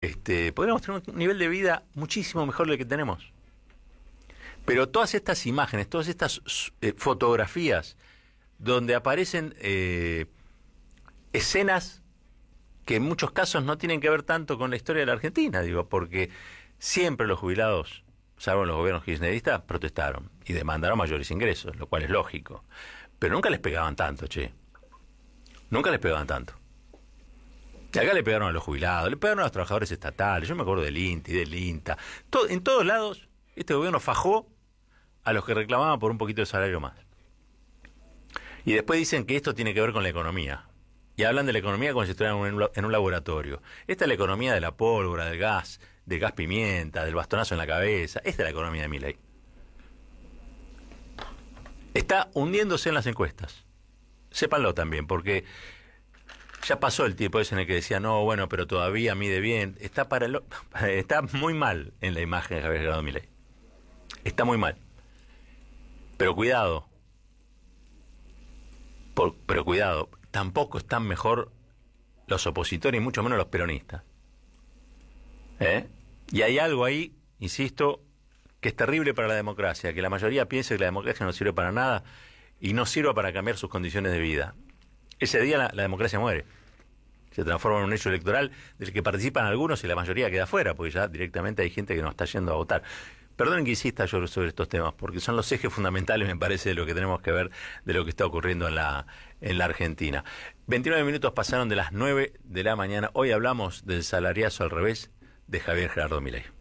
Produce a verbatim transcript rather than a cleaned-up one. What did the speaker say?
este, podríamos tener un nivel de vida muchísimo mejor del que tenemos. Pero todas estas imágenes, todas estas eh, fotografías donde aparecen eh, escenas que en muchos casos no tienen que ver tanto con la historia de la Argentina, digo, porque siempre los jubilados, salvo los gobiernos kirchneristas, protestaron y demandaron mayores ingresos, lo cual es lógico. Pero nunca les pegaban tanto, che. Nunca les pegaban tanto. Y acá le pegaron a los jubilados, le pegaron a los trabajadores estatales, yo me acuerdo del INTI, del INTA. Todo, en todos lados, este gobierno fajó a los que reclamaban por un poquito de salario más. Y después dicen que esto tiene que ver con la economía. Y hablan de la economía como si estuvieran en un, en un laboratorio. Esta es la economía de la pólvora, del gas, del gas pimienta, del bastonazo en la cabeza. Esta es la economía de Milei. Está hundiéndose en las encuestas. Sépanlo también, porque ya pasó el tiempo ese en el que decía, no, bueno, pero todavía mide bien. Está, para el, está muy mal en la imagen de Javier Gerardo Milei. Está muy mal. Pero cuidado. Por, pero cuidado. Tampoco están mejor los opositores y mucho menos los peronistas. ¿Eh? Y hay algo ahí, insisto, que es terrible para la democracia, que la mayoría piensa que la democracia no sirve para nada y no sirve para cambiar sus condiciones de vida. Ese día la, la democracia muere. Se transforma en un hecho electoral del que participan algunos y la mayoría queda fuera, porque ya directamente hay gente que no está yendo a votar. Perdonen que insista yo sobre estos temas, porque son los ejes fundamentales, me parece, de lo que tenemos que ver, de lo que está ocurriendo en la, en la Argentina. veintinueve minutos pasaron de las nueve de la mañana. Hoy hablamos del salariazo al revés de Javier Gerardo Milei.